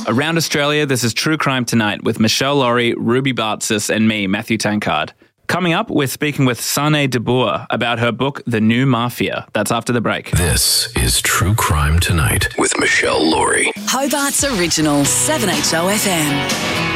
Around Australia, this is True Crime Tonight with Michelle Laurie, Ruby Bartsis and me, Matthew Tankard. Coming up, we're speaking with Sane de Boer about her book, The New Mafia. That's after the break. This is True Crime Tonight with Michelle Laurie. Hobart's original 7HO FM.